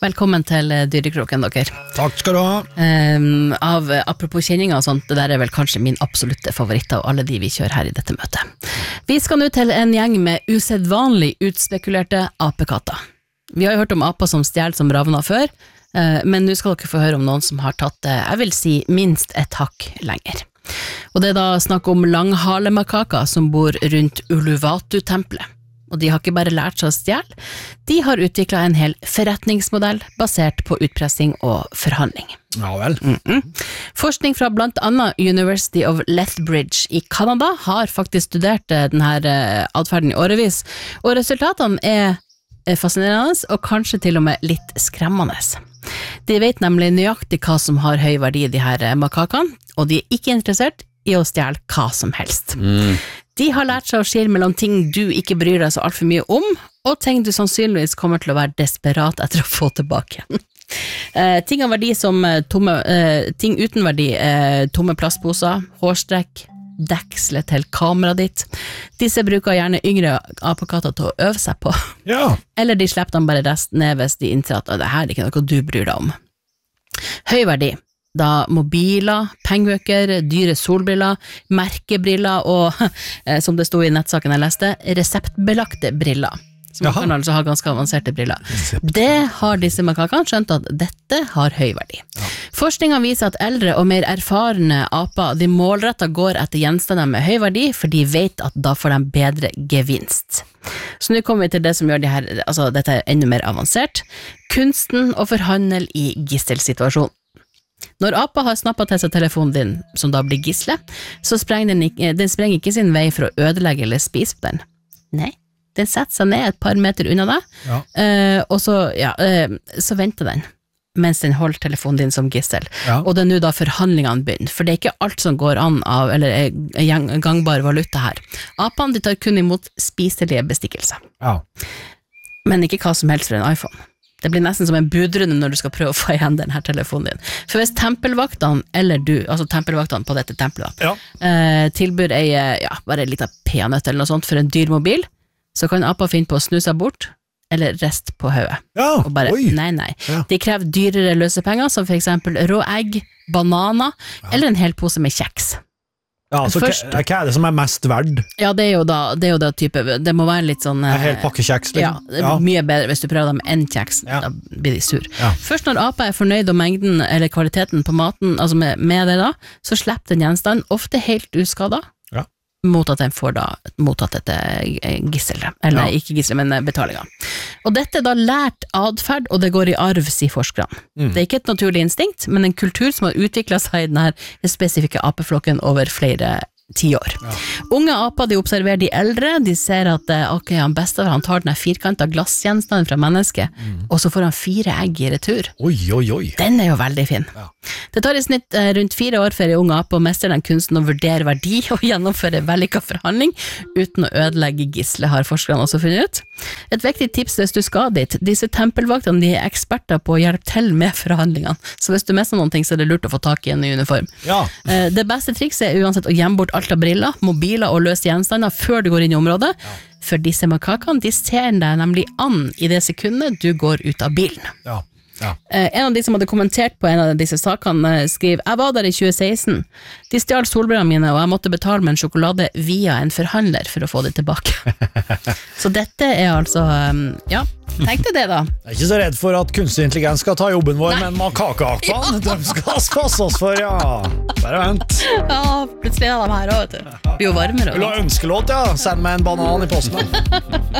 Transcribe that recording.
Velkommen til Dyrekroken, dere. Takk skal du ha. Apropos kjenninger og sånt, det der vel kanskje min absolutte favoritt av alle de vi kjører her i dette møtet. Vi skal nå til en gjeng med usedvanlig utspekulerte apekatter. Vi har jo hørt om aper som stjel som ravner før, men nå skal dere få høre om noen som har tatt, jeg vil si, minst et hakk lenger. Og det da snakk om langhalemakaker som bor rundt Uluwatu-tempelet. Og de har ikke bare lært seg å stjele, de har utviklet en hel forretningsmodell basert på utpressing og forhandling. Ja vel. Forskning fra blant annet University of Lethbridge i Canada har faktisk studert denne adferden i årevis, og resultatene er fascinerende og kanskje til og med litt skremmende. De vet nemlig nøyaktig hva som har høy verdi i de her makakene, og de er ikke interessert i å stjele hva som helst. De har lært seg å skille mellom ting du ikke bryr deg så alt for mye om, og ting du sannsynligvis kommer til å være desperat etter å få tilbake igjen. Ting av verdi som ting uten verdi, tomme plastposer, hårstrekk, dekslet til kameraet ditt. Disse bruker gjerne yngre apekatter til å øve seg på. Ja. Eller de slipper dem bare rest ned hvis de innser at det her er ikke noe du bryr deg om. Høy verdi. Da mobiler, pengebøker, dyre solbriller, merkebriller og, som det stod i nettsaken jeg leste, reseptbelagte briller. Så man kan altså ha ganske avanserte briller. Det har disse makakene skjønt at dette har høy verdi. Forskningen viser at eldre og mer erfarne aper, de målrettet går etter gjenstander med høy verdi, for de vet at da får de bedre gevinst. Så nå kommer vi til det som gjør dette enda mer avansert. Kunsten å forhandle i gisselsituasjonen. Når apa har snappet til seg telefonen din, som da blir gisle, så sprenger den sprenger ikke sin vei for å ødelegge eller spise på den. Nei, den setter seg ned et par meter unna deg, og så venter den, mens den holder telefonen din som gissel. Og det er nå da forhandlingene begynner, for det er ikke alt som går an av, eller er gangbar valuta her. Apene de tar kun imot spiselige bestikkelser. Men ikke hva som helst for en iPhone. Det blir nesten som en budrunde når du skal prøve å få igjen denne telefonen din. For hvis tempelvaktene, eller du, altså tempelvaktene på dette tempelet, tilbyr bare litt av peanøtt eller noe sånt for en dyr mobil, så kan apa finne på å snu seg bort, eller rest på høyet. Og bare, nei. De krever dyrere løsepenger, som for eksempel rå egg, bananer, eller en hel pose med kjeks. Så først, hva er det som er mest verd? Ja, det er jo da type, det må være litt sånn en hel pakke kjeks liksom. Mye bedre hvis du prøver dem en kjeks, da blir de sur. Først når apa er fornøyd om mengden eller kvaliteten på maten, altså med det da, så slipper den gjenstand ofte helt uskadet, mot at den får da mottatt dette gisselet, eller ikke gisselet, men betalinga. Og dette er da lært adferd, og det går i arv, sier forskerne. Det er ikke et naturlig instinkt, men en kultur som har utviklet seg i denne spesifikke apeflokken over flere 10 år. Unge aper, de observerer de eldre, de ser at han bestefar, han tar den firkantet glassgjenstanden fra mennesket, og så får han 4 egg i retur. Oi. Den er jo veldig fin. Det tar i snitt rundt 4 år for en ung ape å mestre den kunsten å vurdere verdi og gjennomføre vellykket forhandling uten å ødelegge gisselet, har forskerne også funnet ut. Et viktig tips hvis du skal dit, disse tempelvaktene, de er eksperter på å hjelpe til med forhandlingene, så hvis du mister noen ting, så er det lurt å få tak i en ny uniform. Det beste trikset er uansett å gjemme bort alt av briller, mobiler og løse gjenstander før du går inn i området, for disse makakene, de ser deg nemlig an i det sekundet du går ut av bilen. En av de som hadde kommentert på en av disse sakene skriver: jeg var der i 2016, de stjal solbrillene mine og jeg måtte betale med en sjokolade via en forhandler for å få det tilbake. Så dette er altså tenk deg det da. Jeg er ikke så redd for at kunstig intelligens skal ta jobben vår, men makakeapene, de skal passe oss for, bare vent. Plutselig er de her også, vet du. Blir jo varmere. Vil du ha ønskelåt, send meg en banan i posten.